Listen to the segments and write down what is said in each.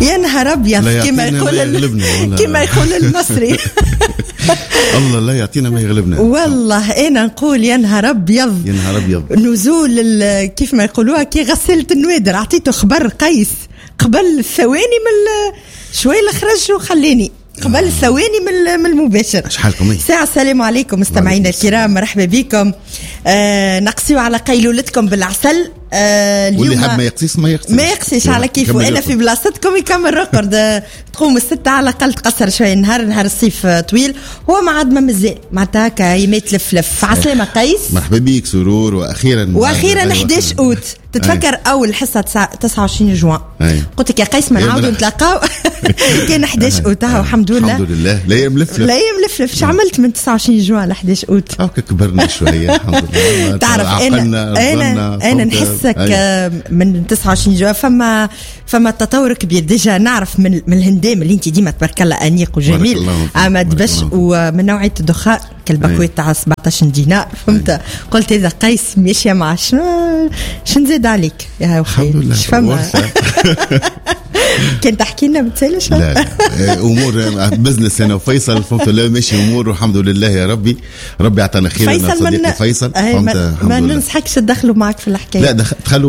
يا نهار ابيض كما يقول المصري. الله لا يعطينا ما يغلبنا. والله انا نقول يا نهار ابيض، يا نهار ابيض. نزول كيف ما يقولوها كي غسلة النوادر، عطيته خبر قيس قبل الثواني من شوي لخرج وخليني قبل الثواني من المباشر. شحالكم؟ ساعة. السلام عليكم مستمعينا الكرام، مرحبا بكم. نقصيوا على قيلولتكم بالعسل. اليوم واللي حاب ما يقصيش على كيف. وانا في بلاصتكم يكمل رقرد. تقوم 6 على الأقل، تقصر شوي نهار الصيف طويل، هو ما عاد ما مازال معناتها هكا يميت لف. عسلامة قيس، مرحبا بيك سرور. واخيرا 11 اوت. تتفكر اول حصة 29 جوان قلت لك يا قيس ما نعاودوا نتلاقاو. كان 11 اوت الحمد لله. الحمد لله لا يملفلف. شو عملت من 29 جوان ل 11 اوت؟ كبرنا شويه الحمد لله. تعرف انا نحسك من 29 جوان فما تطور كبير. ديجا نعرف من الهندام اللي انت ديما تبارك الله انيق وجميل، اما دبش ومن نوعيه الدخان كالبكويت تاع 17 دينار فهمت. قلت اذا قيس ماشيه مع شنو نزيد عليك يا وخي. الحمد لله. فما كنت تحكي لنا بتسالش؟ لا امور بزنس انا وفيصل فهمت. لا ماشي امور والحمد لله يا ربي يعطينا خير. انا صديقي فيصل فهمت. ما ننصحكش تدخلوا معك في الحكايه. لا دخلوا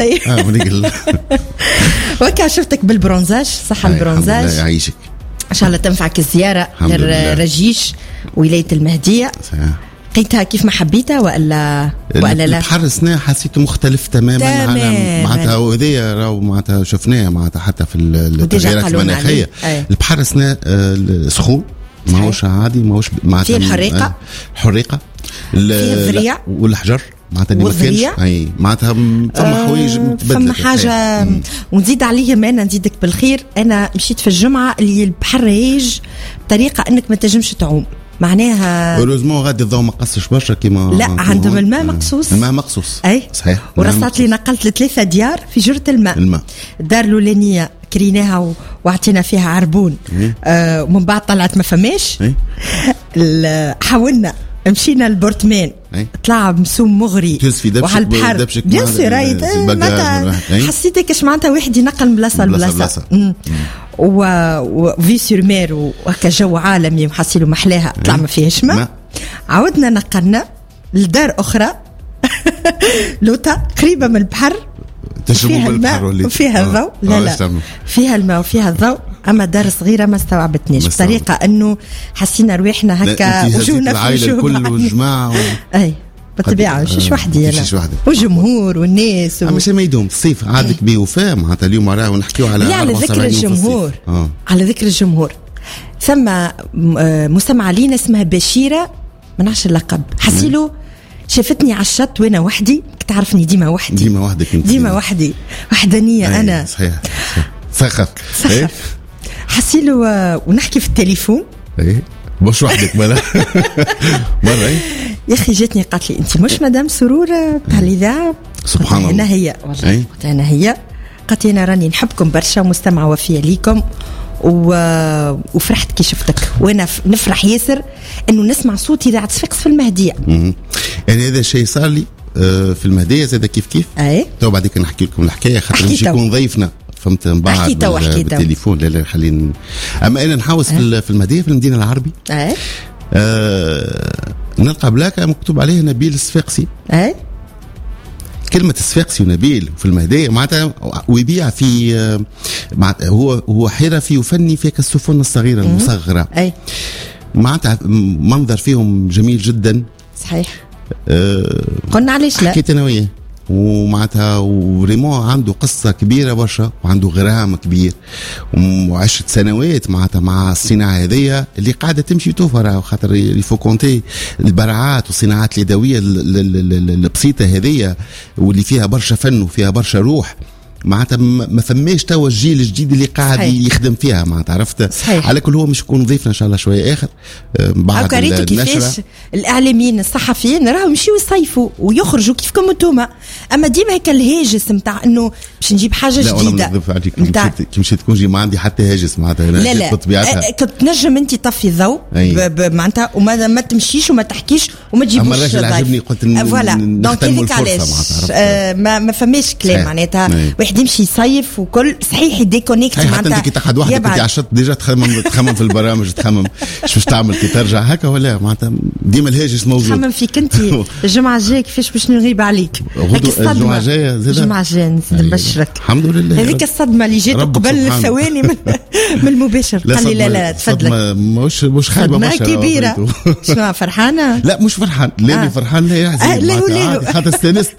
وكا شفتك بالبرونزاج. صح البرونزاج الله يعيشك ان شاء الله تنفعك الزياره للرجيش ولايه المهديه. لقيتها كيف ما حبيتها ولا لا؟ البحر السنة حسيته مختلف تماما عن معناتها، وهذيا راهو معناتها شفناه معناتها حتى في التغييرات المناخيه. البحر السنة سخون، ماهوش عادي، ماهوش معناتها فيه الحريقه فيه الذريع والحجر معناتها اللي ما كانش معناتها فما حوايج فما حاجه. ونزيد عليه ما انا نزيدك بالخير. انا مشيت في الجمعه اللي البحر هيج بطريقه انك ما تنجمش تعوم، معناها هوروزمون غادي الضوء ما قصش برشا كيما لا عندهم الماء مقصوص. الماء مقصوص اي صحيح. ورصات لي نقلت ل3 ديار في جرة الماء. الدار الاولانيه كريناها وعطينا فيها عربون. ومن بعد طلعت ما فماش. حاولنا مشينا البورتمان طلع مسوم مغري وعلى البحر بيان سور. حسيتك كاش معناتها واحد ينقل من بلاصه لبلاصه. وفي سور مير وهكا جو عالمي وحصيلو محلاها طلع ما فيهاش ماء. عاودنا نقلنا لدار اخرى لوطا قريبه من البحر فيها الماء وفيها الضوء. لا فيها الماء وفيها الضوء، اما دار صغيره ما استوعبتنيش بطريقه انه حسينا رواحنا هكا وجوهنا في وجوه الكل والجماعه اي بالطبيعه مش وحدي انا وجمهور والناس مش ما يدوم الصيف عادك بيه وفاه معناتها. اليوم راه نحكيو على ذكر الجمهور. على ذكر الجمهور ثم مستمعه لينا اسمها بشيره ما نعرفش اللقب. حسيلو شافتني على الشط وانا وحدي، تعرفني ديما وحدي وحدانيه انا. صحيح سخف حسيلو ونحكي في التليفون. مش وحدك مرة يا اخي جاتني قالت لي انت مش مدام سرور تاع الاذاعه؟ سبحان الله. انا هي والله انا هي. قالت لي انا راني نحبكم برشا ومستمعه وفيه ليكم وفرحت كي شفتك، وانا نفرح ياسر انه نسمع صوتي اذاعه صفاقس في المهديه. يعني هذا الشيء صار لي في المهديه زاد كيف تو بعدين نحكي لكم الحكايه خاطر مش يكون ضيفنا فهمت من بعد بالتليفون. لا خلينا اما انا نحاوس في المهديه في المدينه العربي. نلقى بلاكه مكتوب عليها نبيل الصفاقسي. كلمة الصفاقسي ونبيل في المهدية معناتها ويبيع في هو حرفي وفني في السفن الصغيرة المصغرة. معناتها منظر فيهم جميل جدا. صحيح. قلنا علاش لا حكيت أنا وياه ومعناتها وريمون عنده قصة كبيرة برشا وعنده غرام كبير و10 سنوات معناتها مع الصناعة هذية اللي قاعدة تمشي توفر خاطر يفو كونتي البراعات والصناعات اليدوية البسيطة هذية واللي فيها برشا فن وفيها برشا روح. معناتها ما فماش توا الجيل الجديد اللي قاعد صحيح. يخدم فيها معناتها عرفت صحيح. على كل هو مش يكون ضيفنا ان شاء الله شويه اخر بعد النشره. الاعلاميين الصحفيين راهم يمشيو يصيفوا ويخرجوا كيفكم انتوما، اما ديما هيك الهاجس نتاع انه باش نجيب حاجه جديده. لا كي مشيت تكون جي ما عندي حتى هاجس معناتها. لا كنت نجم انت تطفي الضوء معناتها وما تمشيش وما تحكيش وما تجيبوش. اما الراجل عجبني قلت فوالا دونك هذيك علاش ما فماش كلام معناتها واحد يمشي يصيف وكل صحيح يديكونيكت معناتها انت كي تحد واحد انت عشت ديجا تخمم في البرامج تخمم باش تعمل كي ترجع هكا ولا معناتها ديما الهاجس موجود. تخمم فيك انت الجمعه الجايه كيفاش باش نغيب عليك. الجمعه الجايه الجمعه الجايه نبشرك. الحمد لله هذيك الصدمه اللي جات قبل الثواني من المباشر قال لي لا تفضلك مش خايبه ما كبيره. شنو فرحانه؟ لا مش فرحان لاني فرحان لا يحزن حتى استانست.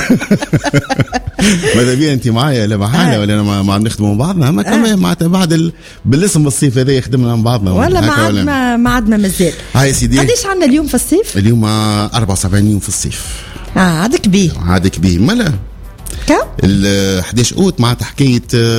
ماذا بيا انت معايا لا محاله ولا انا ما نخدموا مع بعضنا. اما كمان معناتها بعد بالاسم بالصيف هذا يخدمنا مع بعضنا ولا ما عندنا مازال. هاي سيدي قديش عندنا اليوم في الصيف؟ اليوم 74 يوم في الصيف. عاد كبير مالا ال 11 اوت معناتها حكايه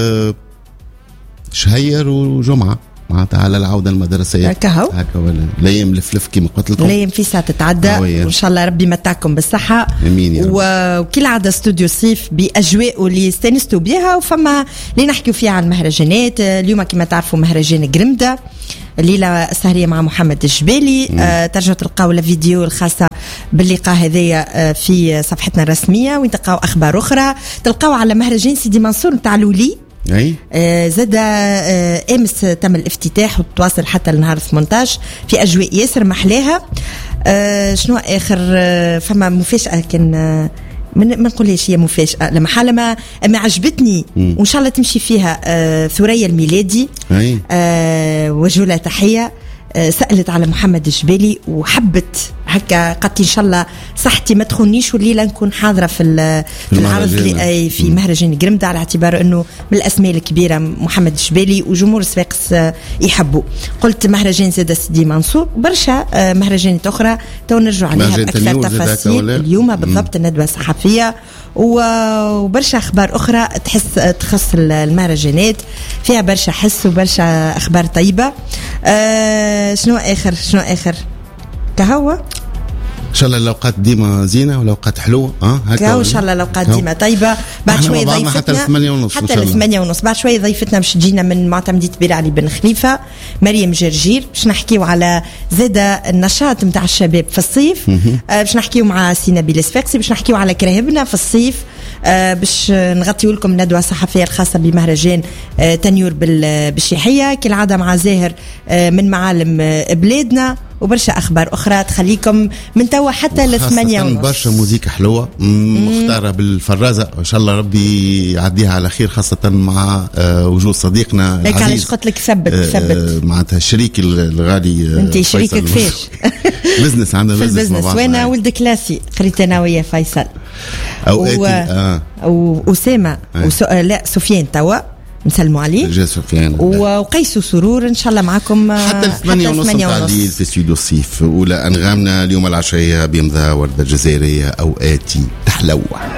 شهير وجمعه معناتها على العوده المدرسيه هكا ولا الايام الفلف كما قلت لكم الايام في ساعه تتعدى وان شاء الله ربي يمتعكم بالصحه. امين يا رب. وكل عاده استوديو صيف باجواء اللي استانستوا بها وفما اللي نحكيو فيها عن المهرجانات. اليوم كما تعرفوا مهرجان قرمده الليله السهريه مع محمد الجبالي. ترجعوا تلقاو الفيديو الخاصه باللقاء هذايا في صفحتنا الرسميه وين تلقاو اخبار اخرى. تلقاو على مهرجان سيدي منصور نتاع لولي زاد امس تم الافتتاح وتواصل حتى النهار 18 في اجواء ياسر محلاها. شنو اخر فما مفاجاه كان ما نقولهاش هي مفاجاه لما حاله ما عجبتني وان شاء الله تمشي فيها. ثريا الميلادي وجولة تحيه سألت على محمد الجبالي وحبت هكا قالت ان شاء الله صحتي ما تخونيش والليله نكون حاضره في العرض اللي في مهرجان قرمده على اعتبار انه من الاسماء الكبيره محمد الجبالي وجمهور صفاقس يحبوا. قلت مهرجان زاد سيدي منصور وبرشا مهرجانات اخرى تو نرجع عليها باكثر تفاصيل اليوم بالضبط. الندوه الصحفيه وبرشا اخبار اخرى تخص المهرجانات فيها برشا حس وبرشا اخبار طيبه. شنو اخر كهوه ان شاء الله الاوقات ديما زينه والاوقات حلوه هكا ان شاء الله الاوقات ديما طيبه. بعد شويه ضيفتنا حتى 8:30 بعد شويه ضيفتنا باش تجينا من معتمدية بير علي بن خليفه مريم جرجير باش نحكيو على زاده النشاط نتاع الشباب في الصيف. باش نحكيو مع سينا بيلسفاقسي باش نحكيو على كراهبنا في الصيف. باش نغطيو لكم ندوه صحفيه الخاصه بمهرجان تنيور بالشيحيه كالعاده مع زاهر من معالم بلادنا وبرشا اخبار اخرى تخليكم من توا حتى ل 8:30. برشا موزيكا حلوه مختاره بالفرازه ان شاء الله ربي يعديها على خير خاصه مع وجود صديقنا العزيز. علاش قلت لك ثبت معناتها الشريك الغالي. انت شريكك فاش بزنس عندنا بزنس وانا ولد كلاسي قريت انا ويا فيصل وأسامة لا سفيان توا نسلموا عليه وقيس سرور ان شاء الله معكم حتى 8:30 تعديل في استوديو الصيف. اولى انغامنا اليوم العشيه بيمضى ورده جزائريه اوقاتي تحلوه.